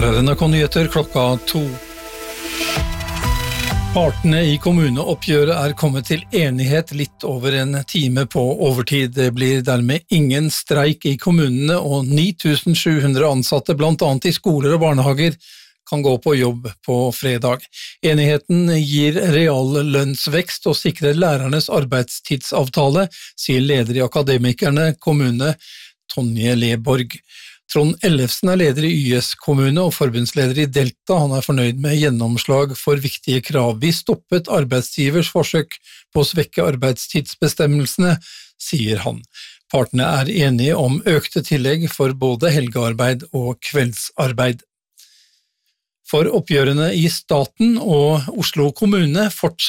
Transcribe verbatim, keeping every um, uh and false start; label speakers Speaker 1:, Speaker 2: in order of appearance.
Speaker 1: Her er N R K-nyheter klokka to. Partene i kommuneoppgjøret er kommet til enighet litt over en time på overtid. Det blir dermed ingen streik i kommunene, og ni tusen sju hundre ansatte, blant annet i skoler og barnehager, kan gå på jobb på fredag. Enigheten gir reallønnsvekst og sikrer lærernes arbeidstidsavtale, sier leder i Akademikerne kommune, Tonje Leborg. Trond Ellefsen er leder i Y S kommune og forbundsleder i Delta. Han er fornøyd med gjennomslag for viktige krav. Vi stoppet arbeidsgivers forsøk på å svekke arbeidstidsbestemmelsene, sier han. Partene er enige om økte tillegg for både helgearbeid og kveldsarbeid. For oppgjørene i staten og Oslo kommune fortsetter